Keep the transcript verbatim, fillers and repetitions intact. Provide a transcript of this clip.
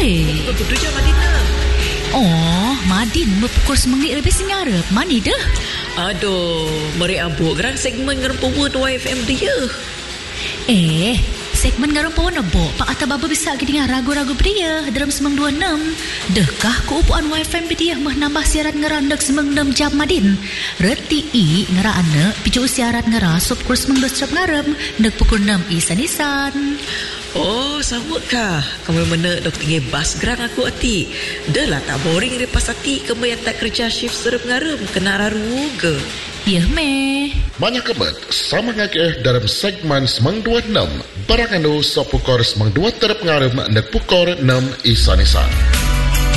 Eh. Betul je Madina. Oh, Madin berpukul semengit lebih sengarap. Mani dah? Aduh, meri abuk gerang segmen ngerempuan Y F M dia. Eh, segmen ngerempuan abuk. Pak Atta Baba bisa dengar ragu-ragu dia dalam semang dua enam. Dekah keupuan Y F M dia mah nambah siaran ngerandak semang enam jam Madin. Reti i ngera anak picu siaran ngera sop kurs semang dua jam ngarem dek pukul enam isan-isan. Oh, sama kah? Kamu mana dok tinggi bas gerang aku hati. Dah lah tak boring lepas hati kamu yang tak kerja shift serem ngarem kena raru ke? Ya meh. Banyak kebat sama ngakeh dalam segmen semang dua enam. Barang anu sop pukor semang dua terap ngarem dek pukor enam isan-isan.